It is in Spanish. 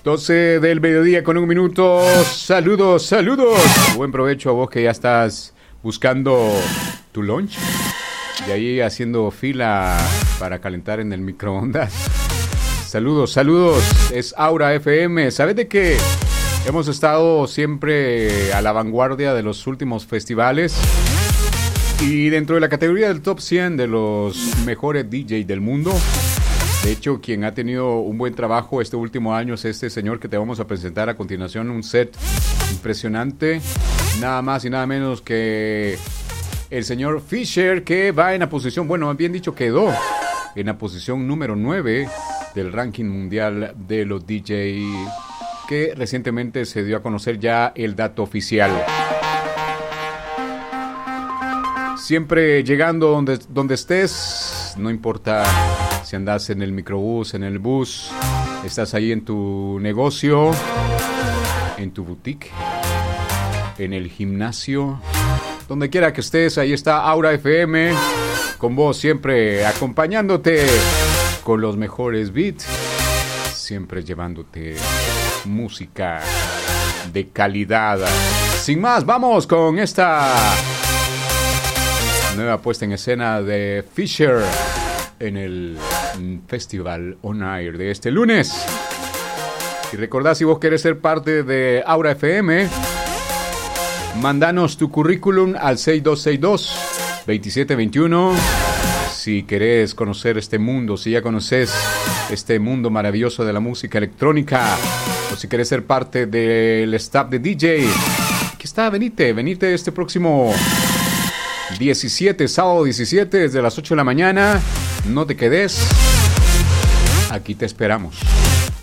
12 del mediodía con 1 minuto. Saludos, saludos. Buen provecho a vos que ya estás buscando tu lunch. Y ahí haciendo fila para calentar en el microondas. Saludos, saludos. Es Aura FM. ¿Sabes de qué? Hemos estado siempre a la vanguardia de los últimos festivales. Y dentro de la categoría del top 100 de los mejores DJs del mundo. De hecho, quien ha tenido un buen trabajo este último año es este señor que te vamos a presentar a continuación. Un set impresionante. Nada más y nada menos que el señor Fisher, que va en la posición, bueno, bien dicho, quedó en la posición número 9 del ranking mundial de los DJ, que recientemente se dio a conocer ya el dato oficial. Siempre llegando donde estés, no importa si andas en el microbús, en el bus, estás ahí en tu negocio, en tu boutique, en el gimnasio, donde quiera que estés, ahí está Aura FM, con vos siempre acompañándote con los mejores beats, siempre llevándote música de calidad. Sin más, vamos con esta nueva puesta en escena de Fisher en el Festival On Air de este lunes. Y recordá, si vos querés ser parte de Aura FM, mandanos tu currículum al 6262-2721. Si querés conocer este mundo, si ya conoces este mundo maravilloso de la música electrónica, o si querés ser parte del staff de DJ, aquí está, venite este próximo 17, sábado 17, desde las 8 de la mañana. No te quedes, aquí te esperamos.